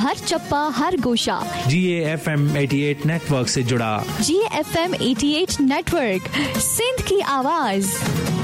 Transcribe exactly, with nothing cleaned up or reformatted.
हर चप्पा हर गोशा। जी A F M eighty eight network से जुड़ा। जी A F M eighty eight network, Sindh की आवाज।